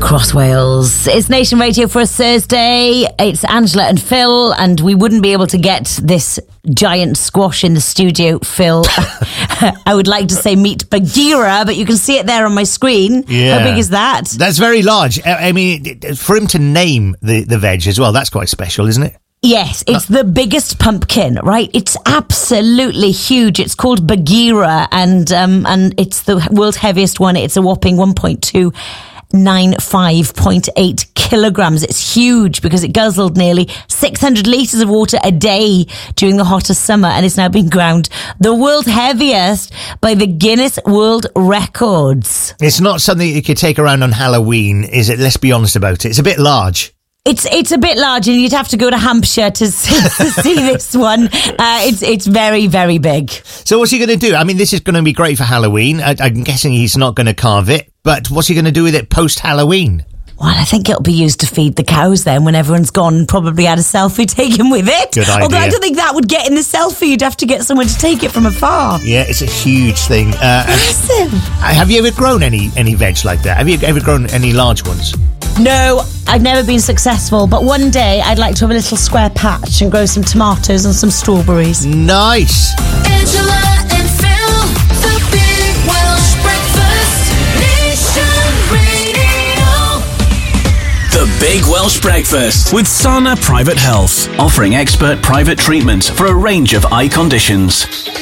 across Wales. It's Nation Radio for a Thursday. It's Angela and Phil, and we wouldn't be able to get this giant squash in the studio, Phil. I would like to say meet Bagheera, but you can see it there on my screen. Yeah. How big is that? That's very large. I mean, for him to name the veg as well, that's quite special, isn't it? Yes, it's the biggest pumpkin, right? It's absolutely huge. It's called Bagheera, and it's the world's heaviest one. It's a whopping 1.295.8 kilograms. It's huge because it guzzled nearly 600 litres of water a day during the hottest summer, and it's now been crowned the world's heaviest by the Guinness World Records. It's not something you could take around on Halloween, is it? Let's be honest about it. It's a bit large. It's a bit large, and you'd have to go to Hampshire to see this one. It's very, very big. So what's he going to do? I mean, this is going to be great for Halloween. I'm guessing he's not going to carve it, but what's he going to do with it post-Halloween? Well, I think it'll be used to feed the cows then when everyone's gone. Probably had a selfie taken with it. Good idea. Although I don't think that would get in the selfie. You'd have to get someone to take it from afar. Yeah, it's a huge thing. Massive. Have you ever grown any veg like that? Have you ever grown any large ones? No, I've never been successful, but one day I'd like to have a little square patch and grow some tomatoes and some strawberries. Nice. Angela and Phil, the Big Welsh Breakfast, Nation Radio. The Big Welsh Breakfast with Sana Private Health, offering expert private treatment for a range of eye conditions.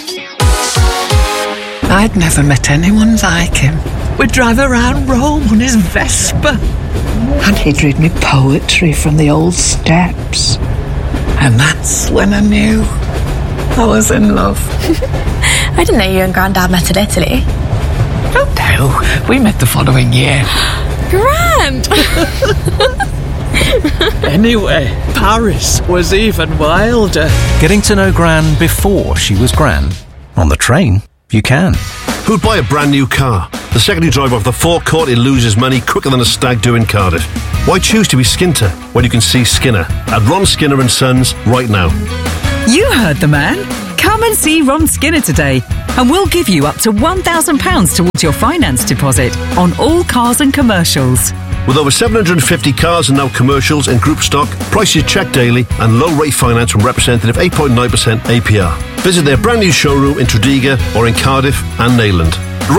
I'd never met anyone like him. We'd drive around Rome on his Vespa, and he'd read me poetry from the old steps. And that's when I knew I was in love. I didn't know you and Grandad met in Italy. Oh no, we met the following year. Grand! Anyway, Paris was even wilder. Getting to know Gran before she was Gran. On the train, you can. Who'd buy a brand new car? The second you drive off the forecourt, it loses money quicker than a stag do in Cardiff. Why choose to be Skinter when you can see Skinner at Ron Skinner and Sons right now? You heard the man. Come and see Ron Skinner today, and we'll give you up to £1,000 towards your finance deposit on all cars and commercials. With over 750 cars and now commercials in group stock, prices checked daily, and low rate finance from representative 8.9% APR. Visit their brand new showroom in Tredegar or in Cardiff and Neyland.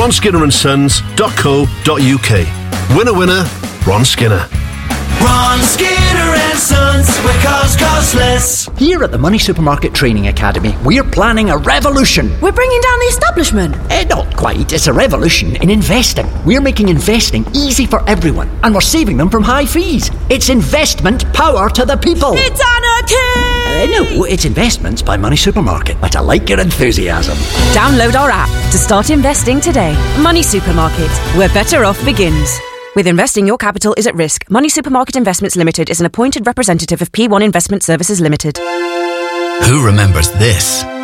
RonSkinnerandSons.co.uk. Winner, winner, Ron Skinner. Ron Skinner and Sons, where cars cost less. Here at the Money Supermarket Training Academy, we're planning a revolution. We're bringing down the establishment. Not quite, it's a revolution in investing. We're making investing easy for everyone, and we're saving them from high fees. It's investment power to the people. It's anarchy! No, it's Investments by Money Supermarket. But I like your enthusiasm. Download our app to start investing today. Money Supermarket, where better off begins. With investing, your capital is at risk. Money Supermarket Investments Limited is an appointed representative of P1 Investment Services Limited. Who remembers this?